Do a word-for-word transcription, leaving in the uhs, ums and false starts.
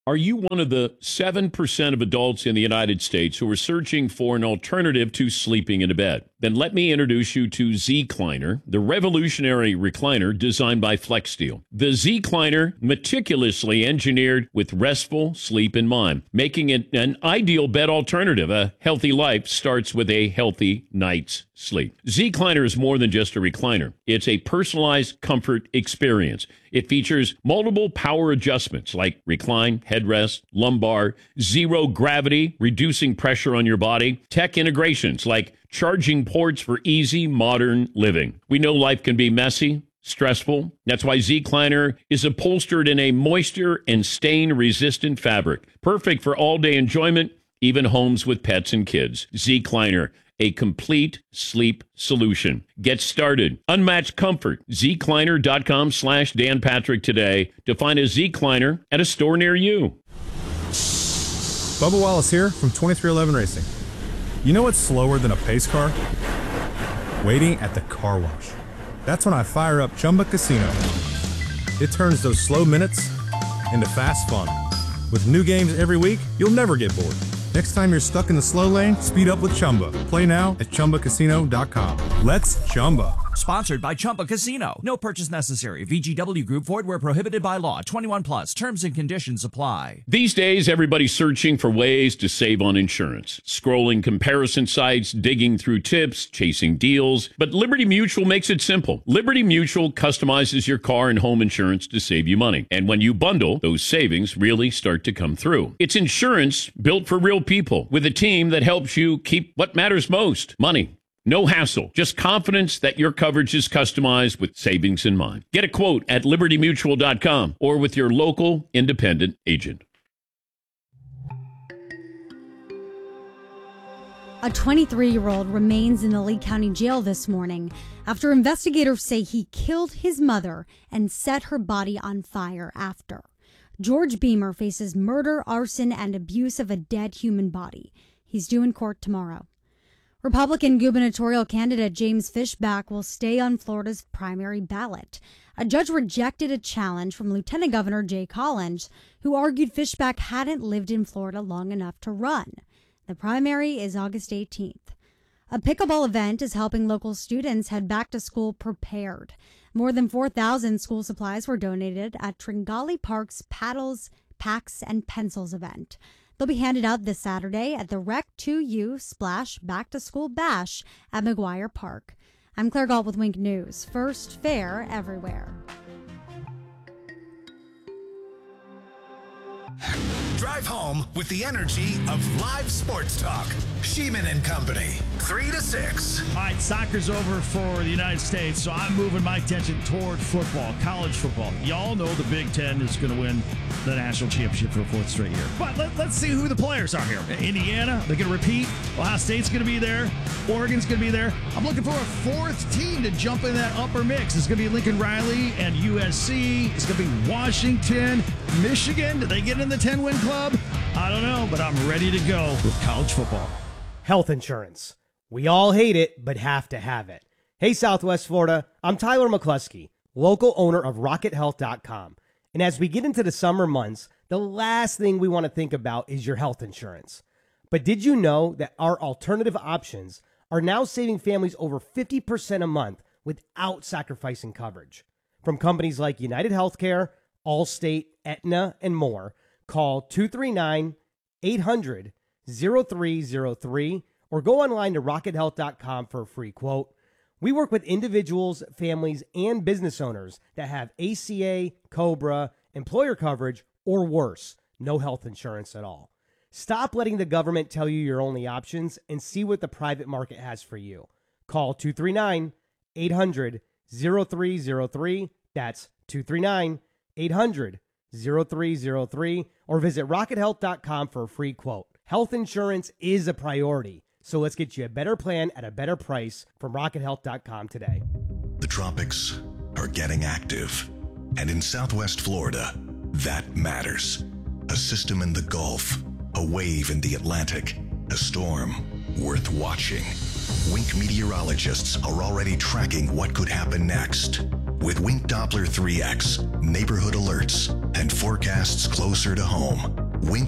Are you one of the seven percent of adults in the United States who are searching for an alternative to sleeping in a bed? Then let me introduce you to Zecliner, the revolutionary recliner designed by FlexSteel. The Zecliner, meticulously engineered with restful sleep in mind, making it an ideal bed alternative. A healthy life starts with a healthy night's sleep. Zecliner is more than just a recliner. It's a personalized comfort experience. It features multiple power adjustments like recline, headrest, lumbar, zero gravity, reducing pressure on your body, tech integrations like charging ports for easy modern living. We know life can be messy, stressful. That's why Zecliner is upholstered in a moisture and stain-resistant fabric, perfect for all-day enjoyment, even homes with pets and kids. Zecliner, a complete sleep solution. Get started. Unmatched comfort. Zecliner.com slash Dan Patrick today to find a Zecliner at a store near you. Bubba Wallace here from twenty-three eleven Racing. You know what's slower than a pace car? Waiting at the car wash. That's when I fire up Chumba Casino. It turns those slow minutes into fast fun. With new games every week, you'll never get bored. Next time you're stuck in the slow lane, speed up with Chumba. Play now at Chumba Casino dot com. Let's Chumba. Sponsored by Chumba Casino. No purchase necessary. V G W Group. Void where prohibited by law. twenty-one plus. Terms and conditions apply. These days, everybody's searching for ways to save on insurance. Scrolling comparison sites, digging through tips, chasing deals. But Liberty Mutual makes it simple. Liberty Mutual customizes your car and home insurance to save you money. And when you bundle, those savings really start to come through. It's insurance built for real people with a team that helps you keep what matters most, money. No hassle, just confidence that your coverage is customized with savings in mind. Get a quote at liberty mutual dot com or with your local independent agent. A twenty-three-year-old remains in the Lee County Jail this morning after investigators say he killed his mother and set her body on fire after. George Beamer faces murder, arson, and abuse of a dead human body. He's due in court tomorrow. Republican gubernatorial candidate James Fishback will stay on Florida's primary ballot. A judge rejected a challenge from Lieutenant Governor Jay Collins, who argued Fishback hadn't lived in Florida long enough to run. The primary is August eighteenth. A pickleball event is helping local students head back to school prepared. More than four thousand school supplies were donated at Tringali Park's Paddles, Packs, and Pencils event. They'll be handed out this Saturday at the Rec two U Splash Back to School Bash at McGuire Park. I'm Claire Galt with Wink News. First, fair everywhere. Drive home with the energy of live sports talk. Sheeman and Company, three to six. All right, soccer's over for the United States, so I'm moving my attention toward football, college football. Y'all know the Big Ten is going to win the national championship for the fourth straight year. But let, let's see who the players are here. Indiana, they're going to repeat. Ohio State's going to be there. Oregon's going to be there. I'm looking for a fourth team to jump in that upper mix. It's going to be Lincoln Riley and U S C. It's going to be Washington, Michigan. Do they get in the ten-win club? I don't know, but I'm ready to go with college football. Health insurance. We all hate it, but have to have it. Hey, Southwest Florida, I'm Tyler McCluskey, local owner of rocket health dot com. And as we get into the summer months, the last thing we want to think about is your health insurance. But did you know that our alternative options are now saving families over fifty percent a month without sacrificing coverage? From companies like United Healthcare, Allstate, Aetna, and more, call two three nine, eight hundred, oh three oh three or go online to rocket health dot com for a free quote. We work with individuals, families, and business owners that have A C A, COBRA, employer coverage, or worse, no health insurance at all. Stop letting the government tell you your only options and see what the private market has for you. Call two three nine, eight hundred, oh three oh three. That's two three nine, eight hundred, oh three oh three or visit rocket health dot com for a free quote. Health insurance is a priority, so let's get you a better plan at a better price from rocket health dot com today. The tropics are getting active, and in Southwest Florida, that matters. A system in the Gulf, a wave in the Atlantic, a storm worth watching. Wink meteorologists are already tracking what could happen next. With Wink Doppler three X, neighborhood alerts, and forecast forecasts closer to home.